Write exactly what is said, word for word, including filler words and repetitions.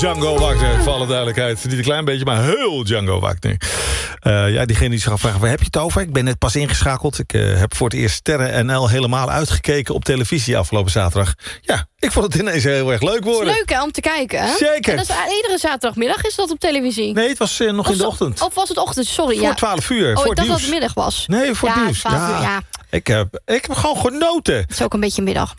Django Wagner, voor alle duidelijkheid. Niet een klein beetje, maar heel Django Wagner. Uh, ja, diegene die zich gaat vragen, waar heb je het over? Ik ben net pas ingeschakeld. Ik uh, heb voor het eerst Sterren N L helemaal uitgekeken op televisie afgelopen zaterdag. Ja, ik vond het ineens heel erg leuk worden. Het is leuk hè, om te kijken. Hè? Zeker. En dat is, iedere zaterdagmiddag is dat op televisie? Nee, het was uh, nog of in de ochtend. Of was het ochtend, sorry. Voor ja. twaalf uur, oh, voor ik het dacht nieuws. dat het middag was. Nee, voor ja, het nieuws. twaalf Ja, uur, ja. Ik heb, ik heb gewoon genoten. Het is ook een beetje middag.